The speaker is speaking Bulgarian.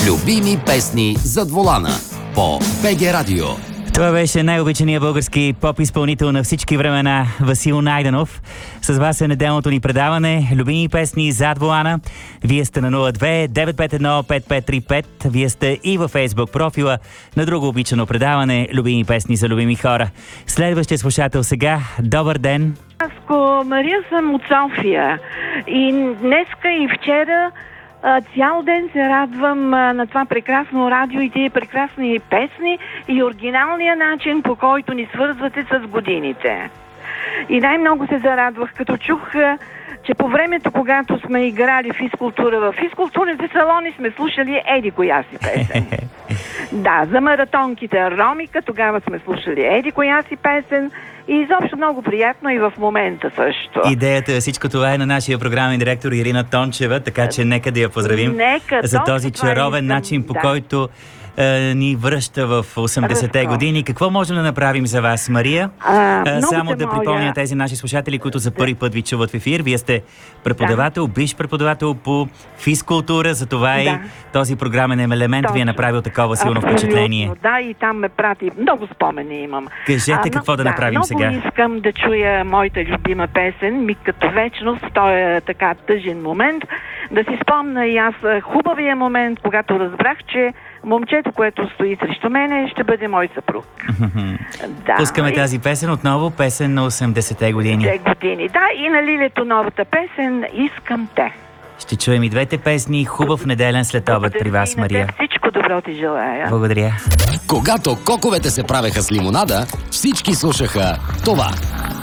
Любими песни зад волана по БГ Радио. Това беше най-обичаният български поп-изпълнител на всички времена Васил Найденов. С вас е неделното ни предаване Любими песни зад волана. Вие сте на 02-951-5535. Вие сте и във Фейсбук профила на друго обичано предаване Любими песни за любими хора. Следващия слушател сега. Добър ден! Мария съм от София и днеска и вчера цял ден се радвам на това прекрасно радио и тия прекрасни песни и оригиналния начин, по който ни свързвате с годините. И най-много се зарадвах, като чух, че по времето, когато сме играли физкултура, в физкултурните салони сме слушали еди коя си песен. Да, за маратонките Ромика тогава сме слушали еди коя си песен. И изобщо много приятно и в момента също. Идеята всичко това е на нашия програмен директор Ирина Тончева, така че нека да я поздравим за този чаровен начин, по който ни връща в 80-те години. Какво можем да направим за вас, Мария? Само да припомня тези наши слушатели, които за първи път ви чуват в ефир. Вие сте преподавател, бивш преподавател по физкултура, затова и този програмен елемент ви е направил такова силно впечатление. Да, и там ме прати. Много спомени имам. Кажете какво да направим сега. Много искам да чуя моята любима песен "Миг като вечност". Той е така тъжен момент. Да си спомня и аз хубавия момент, когато разбрах, че момчето, което стои срещу мене, ще бъде мой съпруг. Да. Пускаме тази песен отново, песен на 80-те години. Да, и на Лилето новата песен "Искам те". Ще чуем и двете песни. Хубав неделен следобед при вас, Мария. Всичко добро ти желая. Благодаря. Когато коковете се правеха с лимонада, всички слушаха това.